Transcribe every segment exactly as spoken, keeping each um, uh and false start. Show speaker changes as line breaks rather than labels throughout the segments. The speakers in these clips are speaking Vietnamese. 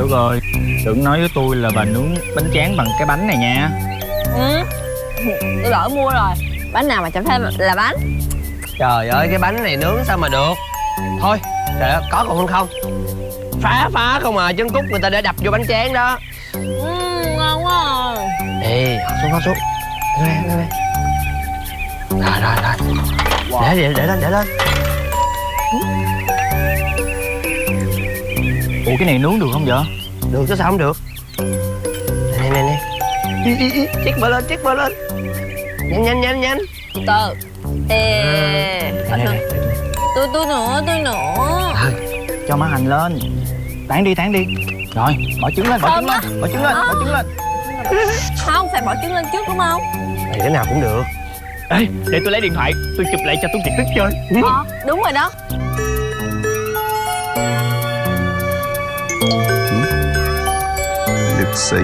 rồi. Đừng nói với tôi là bà nướng bánh tráng bằng cái bánh này nha.
Ừ, tôi lỡ mua rồi. Bánh nào mà chẳng phải là bánh.
Trời ơi, cái bánh này nướng sao mà được. Thôi, trời ơi, có còn hơn không? Phá phá không à, trứng cút người ta để đập vô bánh tráng đó.
Ừ, ngon quá à.
Ê, học xuống, học xuống. Đưa đây, đưa đây. Rồi, rồi, rồi. Wow. Để, để, để lên, để lên.
Ủa cái này nướng được không vậy?
Được chứ sao không được. Nè, nè, nè. Ý, ý, ý. Chiếc bơ lên, chiếc bơ lên. Nhanh, nhanh, nhanh, nhanh.
Từ. Ê.
Đây, đây, đây.
Tôi, tôi nữa, tôi nữa.
À.
Cho má hành lên. Tán đi, tán đi. Rồi, bỏ trứng lên, bỏ trứng lên, bỏ trứng lên, bỏ trứng lên.
Không, phải bỏ trứng lên trước đúng không?
Thì thế nào cũng được.
Ê, để tôi lấy điện thoại, tôi chụp lại cho tôi Kiệt Đức chơi.
Ờ, đúng rồi đó.
Liệt sĩ.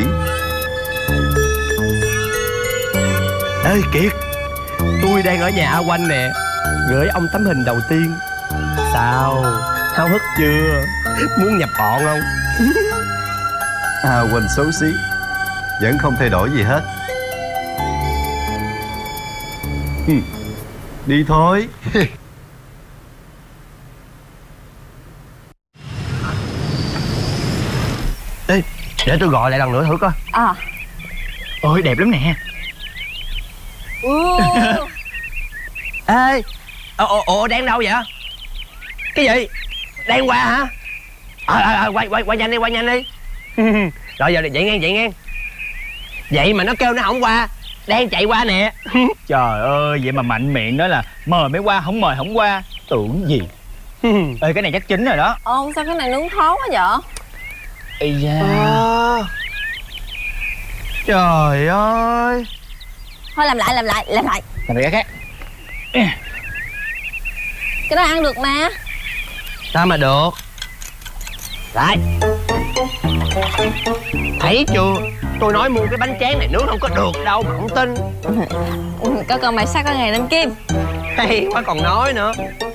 Ê Kiệt, tôi đang ở nhà A Quanh nè, gửi ông tấm hình đầu tiên. Sao, háo hức chưa? Muốn nhập bọn không?
À, Quỳnh xấu xí, vẫn không thay đổi gì hết. Ừ. Đi thôi.
Ê, để tôi gọi lại lần nữa thử coi.
À.
Ôi đẹp lắm nè.
Ừ.
Ê, ồ, ồ, đang đâu vậy? Cái gì? Đang qua hả? Ờ, à, à, quay, quay, quay nhanh đi, quay nhanh đi. Rồi giờ dậy ngang, dậy ngang. Vậy mà nó kêu nó không qua, đang chạy qua nè.
Trời ơi, vậy mà mạnh miệng đó là mời mới qua, không mời không qua. Tưởng gì. Ê, cái này chắc chín rồi đó.
Ồ, sao cái này nướng khó quá vậy?
Ây da.
À, trời ơi.
Thôi làm lại, làm lại, làm lại.
Làm cái khác.
Cái đó ăn được mà.
Sao mà được? Lại. Thấy chưa? Tôi nói mua cái bánh tráng này nướng không có được đâu mà không tin.
Có con mày sắc có ngày lên kim.
Hay quá còn nói nữa.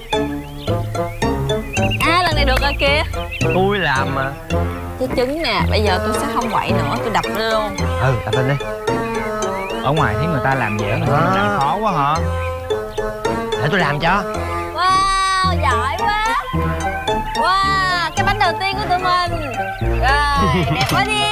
À, lần này được rồi kìa.
Tôi làm mà.
Cái trứng nè, bây giờ tôi sẽ không quậy nữa, tôi đập lên luôn.
Ừ, đập lên đi.
Ở ngoài thấy người ta làm dễ mà
À.
làm khó quá hả?
Để tôi làm cho.
Wow, giỏi quá. Wow, cái bánh đầu tiên của tụi mình. Rồi, đẹp quá đi.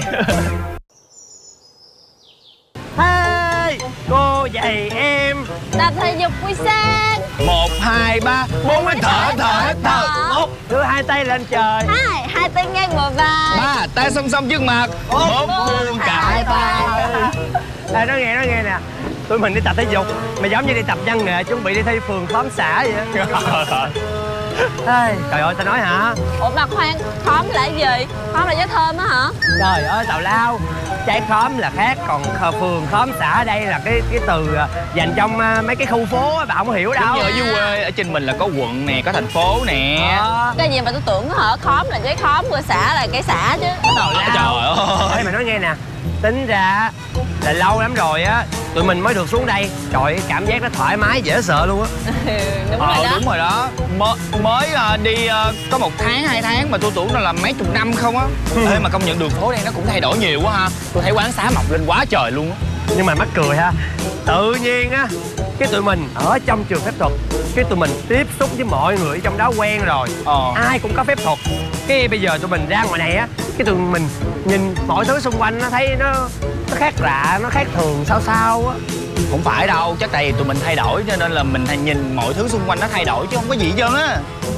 Hey, cô dạy em.
Tập thể dục buổi sáng.
Một, hai, ba, bốn cái thở, thở, thở.
Một, đưa hai tay lên trời.
Hai, hai tay ngang bờ vai.
Ba, tay song song trước mặt. Bốn, buông cả hai tay.
Ê, nói nghe, nói nghe nè. Tụi mình đi tập thể dục mà giống như đi tập văn nghệ, chuẩn bị đi thi phường khóm xã vậy á. Ê, trời ơi, tao nói hả?
Ủa mà khoan, khóm là cái gì? Khóm là trái thơm á hả?
Trời ơi, tào lao. Trái khóm là khác, còn khờ- phường khóm xã ở đây là cái cái từ à, dành trong à, mấy cái khu phố á, bà không hiểu đâu.
Đúng như ở dưới quê, ở trên mình là có quận nè, có thành phố nè.
Ờ.
Cái gì mà tôi tưởng hả? Khóm là trái khóm, rồi xã là cái xã chứ.
Tào lao.
Trời ơi.
Ê, mà nói nghe nè, tính ra là lâu lắm rồi á, tụi mình mới được xuống đây. Trời ơi, cảm giác nó thoải mái dễ sợ luôn á.
Đúng
Ờ
rồi đó.
đúng rồi đó. Mới, mới à, đi à, có một tháng, hai tháng mà tôi tưởng nó là mấy chục năm không á. Ê mà công nhận đường phố đây nó cũng thay đổi nhiều quá ha. Tôi thấy quán xá mọc lên quá trời luôn á.
Nhưng mà mắc cười ha, tự nhiên á, cái tụi mình ở trong trường phép thuật, cái tụi mình tiếp xúc với mọi người trong đó quen rồi.
Ờ.
Ai cũng có phép thuật. Cái bây giờ tụi mình ra ngoài này á, cái tụi mình nhìn mọi thứ xung quanh nó thấy nó nó khác lạ, nó khác thường sao sao á.
Không phải đâu, chắc tại vì tụi mình thay đổi cho nên là mình hay nhìn mọi thứ xung quanh nó thay đổi chứ không có gì hết trơn á.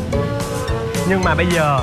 Nhưng mà bây giờ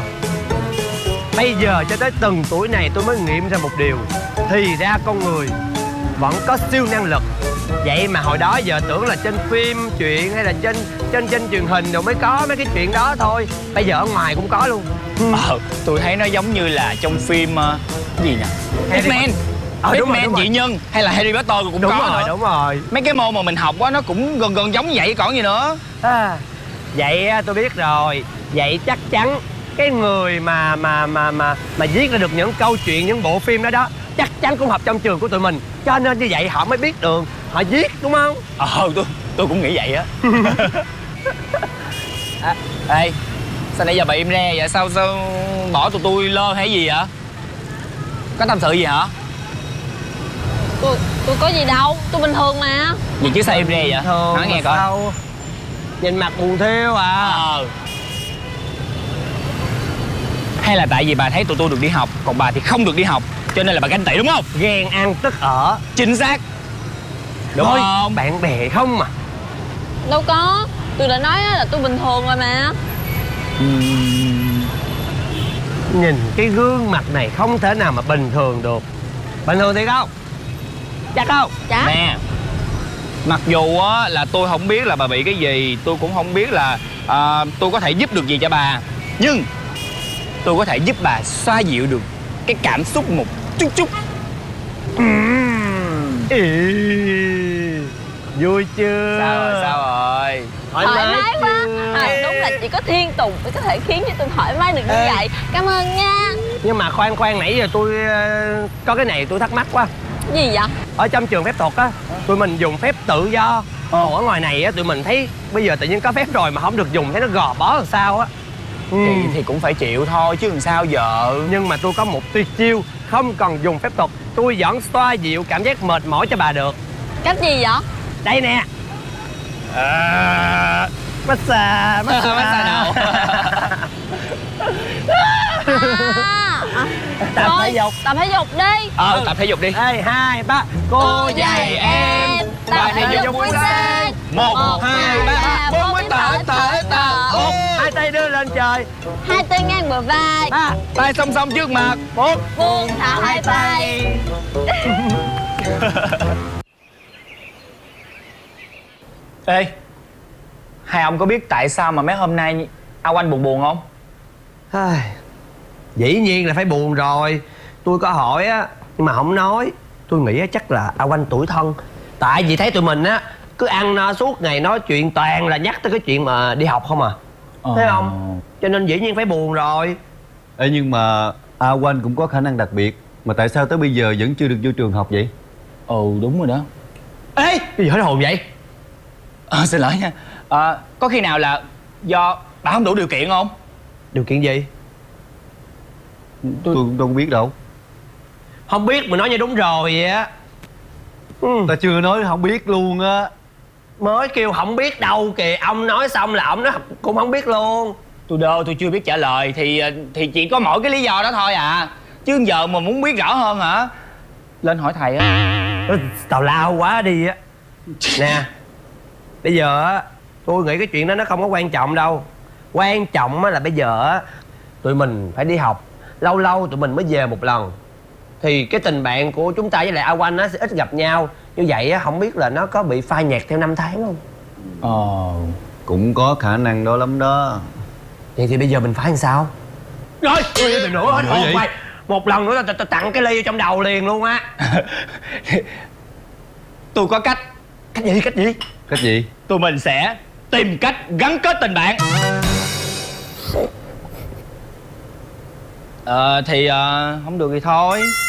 Bây giờ cho tới từng tuổi này tôi mới nghiệm ra một điều. Thì ra con người vẫn có siêu năng lực. Vậy mà hồi đó giờ tưởng là trên phim chuyện hay là trên trên trên truyền hình rồi mới có mấy cái chuyện đó thôi. Bây giờ ở ngoài cũng có luôn.
Ờ, tôi thấy nó giống như là trong phim uh, gì nè,
Harry
Batman.
Ờ, đúng rồi,
Batman
đúng rồi.
dị nhân hay là Harry Potter cũng
Đúng
có
rồi,
nữa.
đúng rồi.
Mấy cái môn mà mình học á nó cũng gần gần giống như vậy còn gì nữa.
À, vậy á, tôi biết rồi. Vậy chắc chắn cái người mà mà mà mà mà viết ra được những câu chuyện, những bộ phim đó đó chắc chắn cũng học trong trường của tụi mình. Cho nên như vậy họ mới biết đường, họ viết đúng không?
Ờ tôi tôi cũng nghĩ vậy á. À, ê sao nãy giờ bà im re vậy? Sao sao bỏ tụi tôi lơ hay gì vậy? Có tâm sự gì hả?
Tôi tôi có gì đâu, tôi bình thường mà.
Gì chứ sao im re vậy?
Thường
Nói nghe
mà
coi.
sao? Nhìn mặt buồn thiêu à.
Ờ. Hay là tại vì bà thấy tụi tôi được đi học, còn bà thì không được đi học, cho nên là bà ganh tị đúng không?
Ghen ăn tức ở.
Chính xác. Đúng
Thôi,
không?
bạn bè không mà.
Đâu có, tôi đã nói là tôi bình thường rồi mà.
Ừm,
Nhìn cái gương mặt này không thể nào mà bình thường được. Bình thường thì không? Chắc không?
Chả.
Nè, mặc dù á là tôi không biết là bà bị cái gì, tôi cũng không biết là à, tôi có thể giúp được gì cho bà, nhưng tôi có thể giúp bà xoa dịu được cái cảm xúc một chút chút.
Ý, vui chưa?
Sao rồi, sao rồi?
Thoải
Thoải mái quá
chưa?
à, đúng là chỉ có Thiên Tùng mới có thể khiến cho tôi thoải mái được như
Ê.
vậy. Cảm ơn nha.
Nhưng mà khoan khoan, nãy giờ tôi ờ, có cái này tôi thắc mắc quá.
Gì vậy?
Ở trong trường phép thuật á, tụi mình dùng phép tự do. Còn ở ngoài này á, tụi mình thấy bây giờ tự nhiên có phép rồi mà không được dùng, thấy nó gò bó làm sao á. Ừ.
Thì, thì cũng phải chịu thôi chứ làm sao giờ.
Nhưng mà tôi có một tuyệt chiêu, không cần dùng phép thuật, tôi vẫn xoa dịu cảm giác mệt mỏi cho bà được.
Cách gì vậy?
Đây nè. À, massage, massage.
Massage nào?
À,
Tập
thôi,
thể dục.
tập thể dục đi.
Ờ, tập thể dục đi.
Ê, hai, ba. Cô dạy em
tập thể dục buổi sáng.
Một, hai, ba, bốn mươi thở, thở, thở.
Một, hai tay đưa lên trời.
Hai tay ngang bờ vai.
Ba,
Tay song song trước mặt.
bốn.
Buông thả hai tay.
Ê, hai ông có biết tại sao mà mấy hôm nay Ao Anh buồn buồn không?
Ai, dĩ nhiên là phải buồn rồi. Tôi có hỏi á, nhưng mà không nói. Tôi nghĩ á, chắc là A Oanh tủi thân. Tại vì thấy tụi mình á cứ ăn no suốt ngày nói chuyện toàn là nhắc tới cái chuyện mà đi học không à. Thấy không? Cho nên dĩ nhiên phải buồn rồi.
Ê, nhưng mà A Oanh cũng có khả năng đặc biệt. Mà tại sao tới bây giờ vẫn chưa được vô trường học vậy?
Ừ, đúng rồi đó.
Ê, cái gì hết hồn vậy?
Ờ, xin lỗi nha. Ờ, có khi nào là do bà không đủ điều kiện không?
Điều kiện gì?
Tôi...
Tôi cũng đâu có biết đâu.
Không biết mà nói như đúng rồi vậy á. Ừ.
Ta chưa nói không biết luôn á.
Mới kêu không biết đâu kìa. Ông nói xong là ông nói cũng không biết luôn.
Tôi đơ, tôi chưa biết trả lời. Thì thì chỉ có mỗi cái lý do đó thôi à. Chứ giờ mà muốn biết rõ hơn hả? Lên hỏi thầy á.
Tào lao quá đi á. Nè, bây giờ á, tôi nghĩ cái chuyện đó nó không có quan trọng đâu. Quan trọng á là bây giờ á, tụi mình phải đi học. Lâu lâu tụi mình mới về một lần. Thì cái tình bạn của chúng ta với lại A Oanh nó sẽ ít gặp nhau. Như vậy á, không biết là nó có bị phai nhạt theo năm tháng không?
Ờ...
Cũng có khả năng đó lắm đó.
Vậy thì bây giờ mình phải làm sao? Rồi, tôi nữa nữa hết hồn
vậy?
mày. Một lần nữa tao tặng cái ly vô trong đầu liền luôn á.
Tôi có cách.
Cách gì, cách gì?
Cách gì?
Tụi mình sẽ tìm cách gắn kết tình bạn. Ờ, thì ờ, không được thì thôi.